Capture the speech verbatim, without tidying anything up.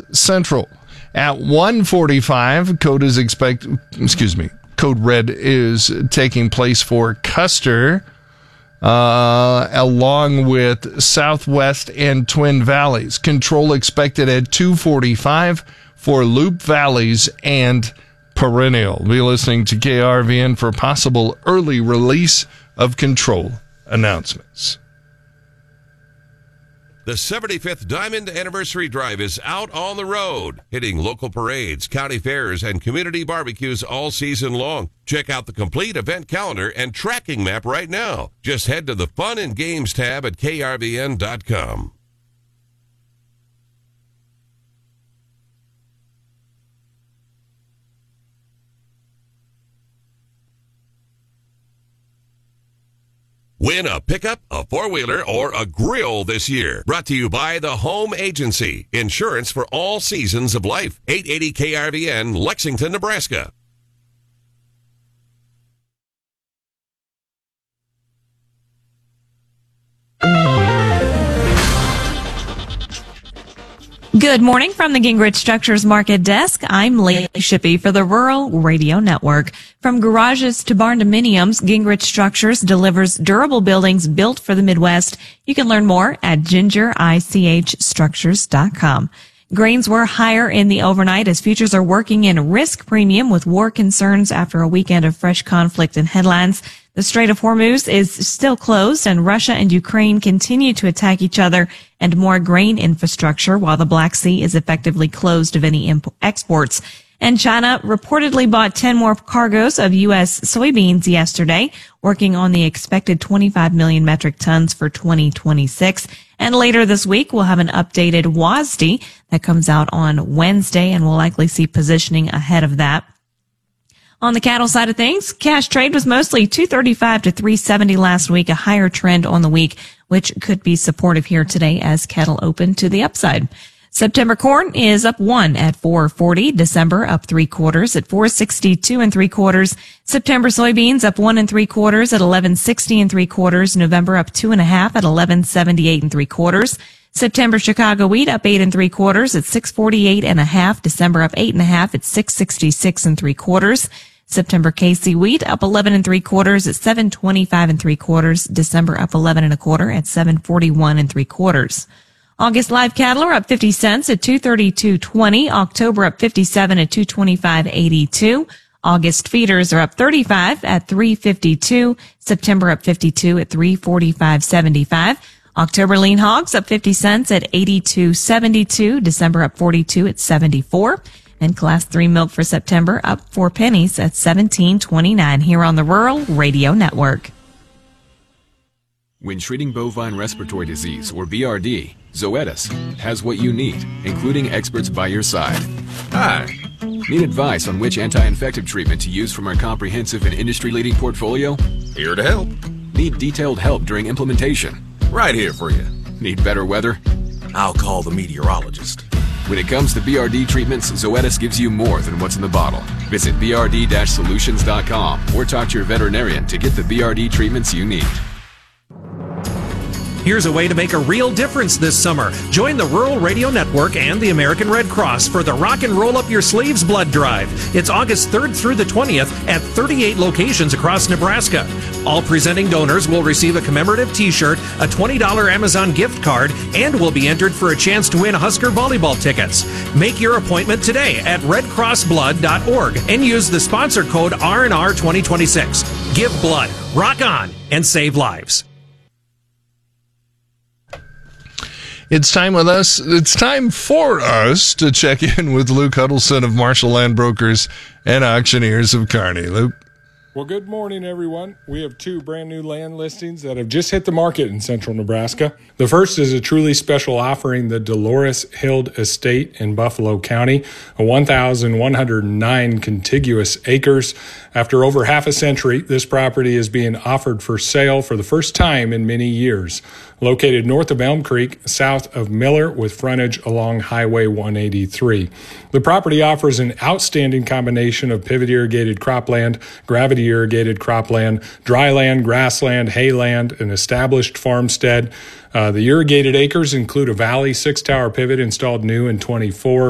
Central. At one forty-five, code is expect. Excuse me. Code red is taking place for Custer, uh, along with Southwest and Twin Valleys. Control expected at two forty-five for Loop Valleys and Perennial. Be listening to K R V N for possible early release of control announcements. The seventy-fifth Diamond Anniversary Drive is out on the road, hitting local parades, county fairs, and community barbecues all season long. Check out the complete event calendar and tracking map right now. Just head to the Fun and Games tab at K R V N dot com. Win a pickup, a four-wheeler, or a grill this year. Brought to you by the Home Agency. Insurance for all seasons of life. eight eighty K R V N, Lexington, Nebraska. Good morning from the Gingrich Structures Market Desk. I'm Lee Shippey for the Rural Radio Network. From garages to barn dominiums, Gingrich Structures delivers durable buildings built for the Midwest. You can learn more at ginger ich structures dot com. Grains were higher in the overnight as futures are working in risk premium with war concerns after a weekend of fresh conflict and headlines. The Strait of Hormuz is still closed, and Russia and Ukraine continue to attack each other and more grain infrastructure, while the Black Sea is effectively closed of any imp- exports. And China reportedly bought ten more cargoes of U S soybeans yesterday, working on the expected twenty-five million metric tons for twenty twenty-six. And later this week, we'll have an updated W A S D that comes out on Wednesday, and we'll likely see positioning ahead of that. On the cattle side of things, cash trade was mostly two thirty-five to three seventy last week, a higher trend on the week, which could be supportive here today as cattle open to the upside. September corn is up one at four forty. December up three quarters at four sixty-two and three quarters. September soybeans up one and three quarters at eleven sixty and three quarters. November up two and a half at eleven seventy-eight and three quarters. September Chicago wheat up eight and three quarters at six forty-eight and a half. December up eight and a half at six sixty-six and three quarters. September K C wheat up eleven and three quarters at seven twenty-five and three quarters. December up eleven and a quarter at seven forty-one and three quarters. August live cattle are up fifty cents at two thirty-two twenty. October up fifty-seven at two twenty-five eighty-two. August feeders are up thirty-five at three fifty-two. September up fifty-two at three forty-five seventy-five. October lean hogs up fifty cents at eighty-two seventy-two. December up forty-two at seventy-four. And class three milk for September up four pennies at seventeen twenty-nine here on the Rural Radio Network. When treating bovine respiratory disease, or B R D, Zoetis has what you need, including experts by your side. Hi. Need advice on which anti-infective treatment to use from our comprehensive and industry-leading portfolio? Here to help. Need detailed help during implementation? Right here for you. Need better weather? I'll call the meteorologist. When it comes to B R D treatments, Zoetis gives you more than what's in the bottle. Visit b r d dash solutions dot com or talk to your veterinarian to get the B R D treatments you need. Here's a way to make a real difference this summer. Join the Rural Radio Network and the American Red Cross for the Rock and Roll Up Your Sleeves Blood Drive. It's August third through the twentieth at thirty-eight locations across Nebraska. All presenting donors will receive a commemorative t-shirt, a twenty dollars Amazon gift card, and will be entered for a chance to win Husker volleyball tickets. Make your appointment today at red cross blood dot org and use the sponsor code R N R twenty twenty-six. Give blood, rock on, and save lives. It's time with us. It's time for us to check in with Luke Huddleston of Marshall Land Brokers and Auctioneers of Kearney. Luke. Well, good morning, everyone. We have two brand new land listings that have just hit the market in central Nebraska. The first is a truly special offering, the Dolores Hild Estate in Buffalo County, a one thousand one hundred nine contiguous acres. After over half a century, this property is being offered for sale for the first time in many years. Located north of Elm Creek, south of Miller, with frontage along Highway one eighty-three. The property offers an outstanding combination of pivot irrigated cropland, gravity irrigated cropland, dryland, grassland, hayland, an established farmstead. Uh, the irrigated acres include a valley six-tower pivot installed new in twenty-four,